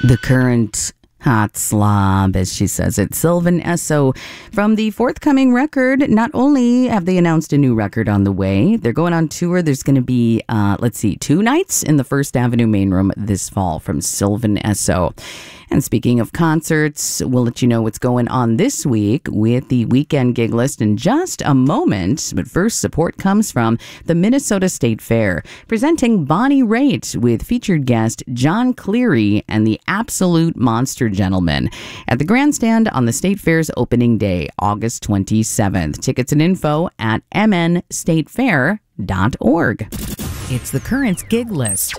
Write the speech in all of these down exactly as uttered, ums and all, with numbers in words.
The current hot slob, as she says it, Sylvan Esso. From the forthcoming record, not only have they announced a new record on the way, they're going on tour. There's going to be, uh, let's see, two nights in the First Avenue Main Room this fall from Sylvan Esso. And speaking of concerts, we'll let you know what's going on this week with the weekend gig list in just a moment. But first, support comes from the Minnesota State Fair, presenting Bonnie Raitt with featured guest John Cleary and the Absolute Monster Gentlemen at the Grandstand on the State Fair's opening day, August twenty-seventh. Tickets and info at m n state fair dot org. It's the Currents gig list.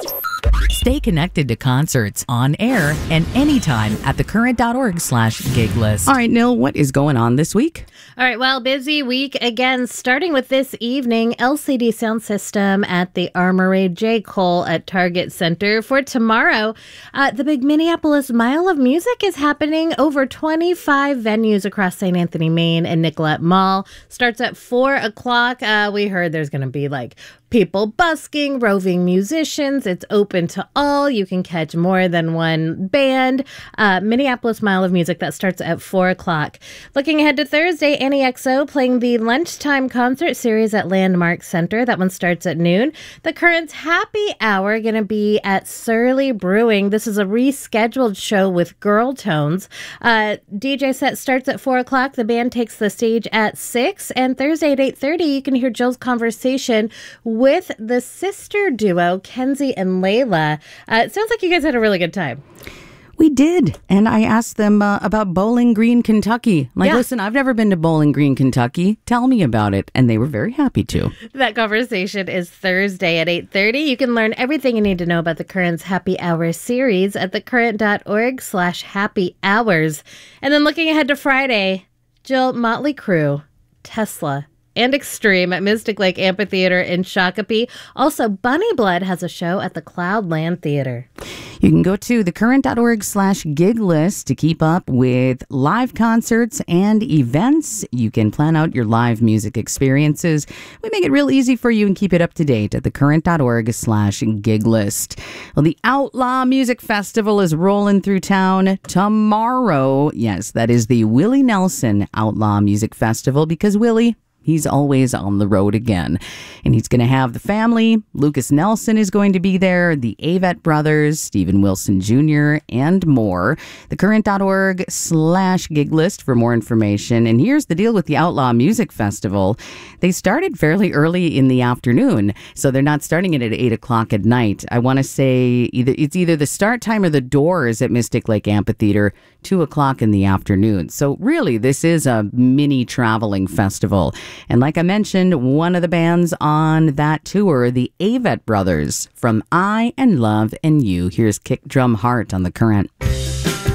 Stay connected to concerts on air and anytime at thecurrent.org slash gig list. All right, Nil, what is going on this week? All right, well, busy week again, starting with this evening, L C D Sound System at the Armory, J. Cole at Target Center. For tomorrow, uh, the big Minneapolis Mile of Music is happening over twenty-five venues across Saint Anthony, Maine and Nicollet Mall. Starts at four o'clock. Uh, we heard there's going to be like people busking, roving musicians. It's open to all. You can catch more than one band. Uh, Minneapolis Mile of Music, that starts at four o'clock. Looking ahead to Thursday, Annie X O playing the lunchtime concert series at Landmark Center. That one starts at noon. The Currents Happy Hour going to be at Surly Brewing. This is a rescheduled show with Girl Tones. Uh, D J set starts at four o'clock. The band takes the stage at six. And Thursday at eight thirty, you can hear Jill's conversation with the sister duo, Kenzie and Layla. Uh, it sounds like you guys had a really good time. We did. And I asked them uh, about Bowling Green, Kentucky. Like, Yeah. listen, I've never been to Bowling Green, Kentucky. Tell me about it. And they were very happy to. That conversation is Thursday at eight thirty. You can learn everything you need to know about the Currents Happy Hour series at thecurrent.org slash happy hours. And then looking ahead to Friday, Jill, Motley Crue, Tesla, and Extreme at Mystic Lake Amphitheater in Shakopee. Also, Bunny Blood has a show at the Cloudland Theater. You can go to thecurrent.org slash gig list to keep up with live concerts and events. You can plan out your live music experiences. We make it real easy for you and keep it up to date at thecurrent.org slash gig list. Well, the Outlaw Music Festival is rolling through town tomorrow. Yes, that is the Willie Nelson Outlaw Music Festival, because Willie, he's always on the road again. And he's going to have the family. Lucas Nelson is going to be there, the Avett brothers, Stephen Wilson Junior, and more. Thecurrent.org slash gig list for more information. And here's the deal with the Outlaw Music Festival. They started fairly early in the afternoon, so they're not starting it at eight o'clock at night. I want to say either it's either the start time or the doors at Mystic Lake Amphitheater, two o'clock in the afternoon. So really, this is a mini traveling festival. And like I mentioned, one of the bands on that tour, the Avett Brothers, from I and Love and You. Here's Kick Drum Heart on The Current.